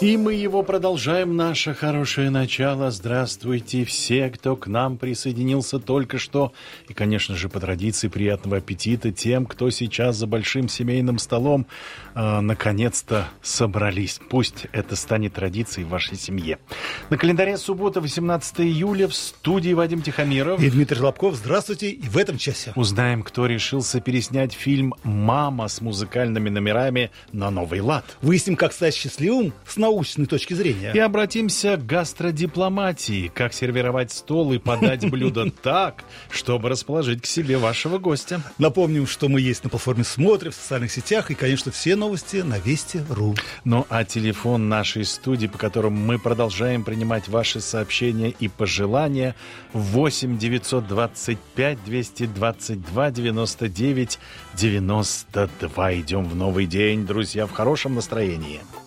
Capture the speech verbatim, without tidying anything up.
И мы его продолжаем, наше хорошее начало. Здравствуйте все, кто к нам присоединился только что. И, конечно же, по традиции, приятного аппетита тем, кто сейчас за большим семейным столом э, наконец-то собрались. Пусть это станет традицией в вашей семье. На календаре суббота, восемнадцатое июля, в студии Вадим Тихомиров и Дмитрий Лобков. Здравствуйте. И в этом часе узнаем, кто решился переснять фильм «Мама» с музыкальными номерами на новый лад. Выясним, как стать счастливым с научной точки зрения. И обратимся к гастродипломатии. Как сервировать стол и подать блюдо так, чтобы расположить к себе вашего гостя. Напомним, что мы есть на платформе «Смотрим», в социальных сетях и, конечно, все новости на Вести точка ру. Ну а телефон нашей студии, по которому мы продолжаем принимать ваши сообщения и пожелания, восемь девятьсот двадцать пять двести двадцать два девяносто девять девяносто два. Идем в новый день, друзья, в хорошем настроении.